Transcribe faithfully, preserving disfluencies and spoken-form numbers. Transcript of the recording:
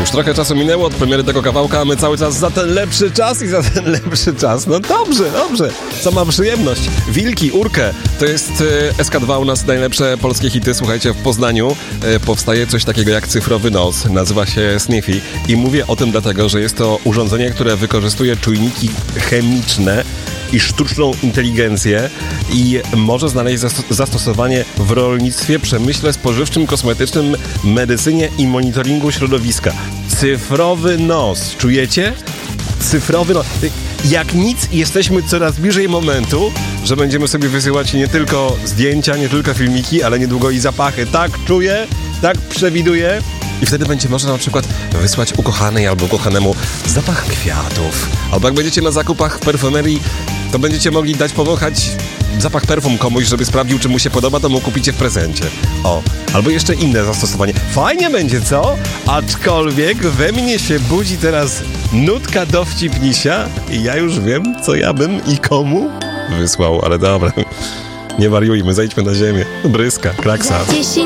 Już trochę czasu minęło od premiery tego kawałka, a my cały czas za ten lepszy czas i za ten lepszy czas. No dobrze, dobrze. Sama przyjemność. Wilki, Urkę. To jest e, S K dwa u nas najlepsze polskie hity. Słuchajcie, w Poznaniu e, powstaje coś takiego jak cyfrowy nos. Nazywa się Sniffy. I mówię o tym dlatego, że jest to urządzenie, które wykorzystuje czujniki chemiczne i sztuczną inteligencję i może znaleźć zastosowanie w rolnictwie, przemyśle spożywczym, kosmetycznym, medycynie i monitoringu środowiska. Cyfrowy nos. Czujecie? Cyfrowy nos. Jak nic, jesteśmy coraz bliżej momentu, że będziemy sobie wysyłać nie tylko zdjęcia, nie tylko filmiki, ale niedługo i zapachy. Tak czuję, tak przewiduję. I wtedy będzie można na przykład wysłać ukochanej albo ukochanemu zapach kwiatów. Albo jak będziecie na zakupach w perfumerii, to będziecie mogli dać powąchać zapach perfum komuś, żeby sprawdził, czy mu się podoba, to mu kupicie w prezencie. O, albo jeszcze inne zastosowanie. Fajnie będzie, co? Aczkolwiek we mnie się budzi teraz nutka dowcipnisia i ja już wiem, co ja bym i komu wysłał, ale dobra. Nie wariujmy, zejdźmy na ziemię. Bryska, kraksa.